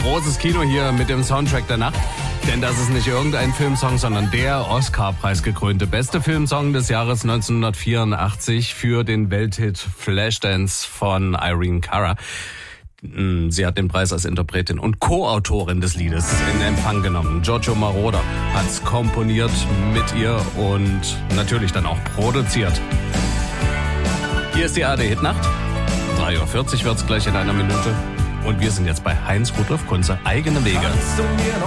großes Kino hier mit dem Soundtrack der Nacht. Denn das ist nicht irgendein Filmsong, sondern der Oscar-Preis gekrönte beste Filmsong des Jahres 1984 für den Welthit Flashdance von Irene Cara. Sie hat den Preis als Interpretin und Co-Autorin des Liedes in Empfang genommen. Giorgio Moroder hat's komponiert mit ihr und natürlich dann auch produziert. Hier ist die ARD-Hitnacht. 3:40 Uhr wird's gleich in einer Minute. Und wir sind jetzt bei Heinz Rudolf Kunze, Eigene Wege. Kannst du mir